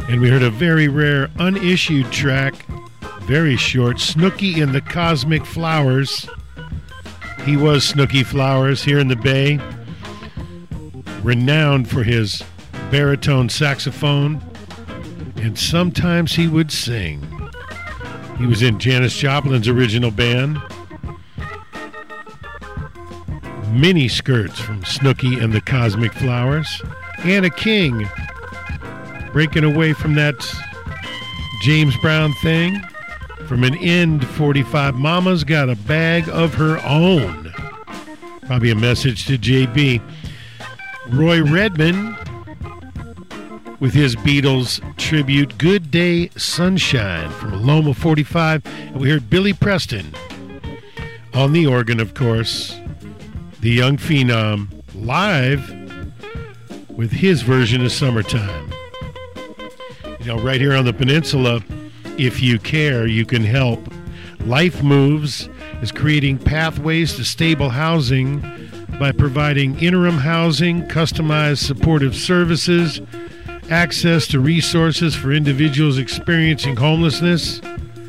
And we heard a very rare unissued track, very short, Snooky and the Cosmic Flowers. He was Snooky Flowers here in the Bay, renowned for his baritone saxophone, and sometimes he would sing. He was in Janis Joplin's original band. Mini Skirts from Snooky and the Cosmic Flowers. Anna King, breaking away from that James Brown thing. From an End 45, Mama's Got a Bag of Her Own. Probably a message to JB. Roy Redman with his Beatles tribute, Good Day Sunshine from Loma 45. And we heard Billy Preston on the organ, of course. The young phenom live with his version of Summertime. You know, right here on the peninsula, if you care, you can help. Life Moves is creating pathways to stable housing by providing interim housing, customized supportive services, access to resources for individuals experiencing homelessness.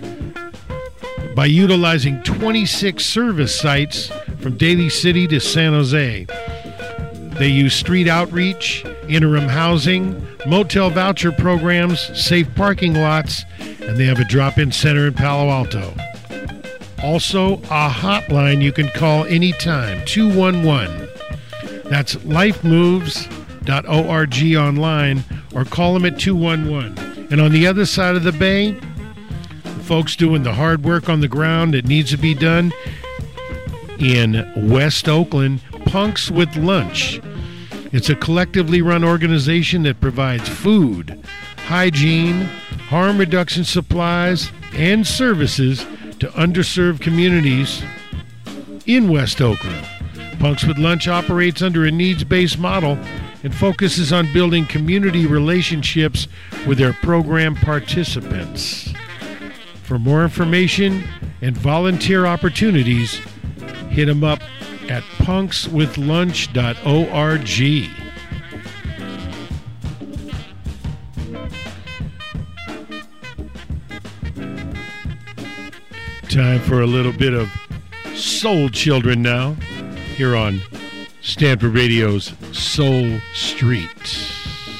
By utilizing 26 service sites from Daly City to San Jose. They use street outreach, interim housing, motel voucher programs, safe parking lots, and they have a drop-in center in Palo Alto. Also, a hotline you can call anytime, 211. That's lifemoves.org online, or call them at 211. And on the other side of the bay, the folks doing the hard work on the ground that needs to be done in West Oakland, Punks with Lunch. It's a collectively run organization that provides food, hygiene, harm reduction supplies, and services to underserved communities in West Oakland. Punks with Lunch operates under a needs-based model and focuses on building community relationships with their program participants. For more information and volunteer opportunities, hit them up at punkswithlunch.org. Time for a little bit of Soul Children now, here on Stanford Radio's Soul Street.